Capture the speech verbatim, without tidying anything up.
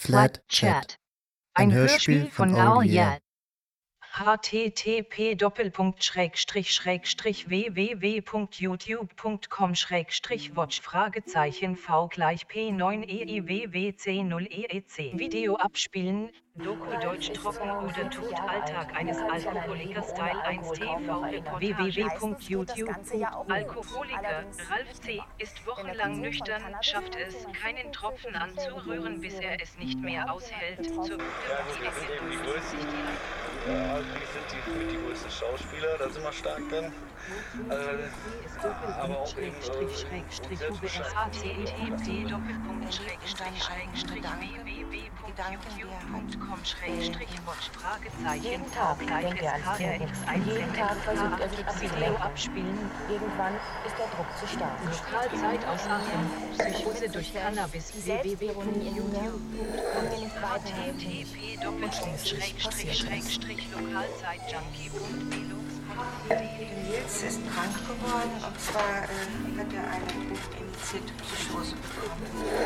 Flat Chat. Ein Hörspiel von Now Yeah. http doppelpunkt schrägstrich schrägstrich www.youtube.com schrägstrich watch Fragezeichen v gleich p neun e i w w c null e e c Video abspielen, Doku Deutsch trocken oder Tod Alltag eines Alkoholikers Teil eins T V www.youtube. Alkoholiker, Ralf C. ist wochenlang nüchtern, schafft es, keinen Tropfen anzurühren, bis er es nicht mehr aushält. Zur Ja, die sind die, mit die größten Schauspieler, da sind wir stark dann. Also, aber auch eben Schrägstrich http doppelpunkt schrägstrich schrägstrich www.youtube.com schrägstrich watch Fragezeichen v gleich S K R X eins Video abspielen. Irgendwann ist der Druck zu stark. Lokalzeit aus Aachen. Psychose durch Cannabis. www.youtube.com http doppelpunkt schrägstrich schrägstrich lokalzeitjunkie.velux. Nils ist krank geworden und zwar äh, hat er eine initiierte Psychose bekommen.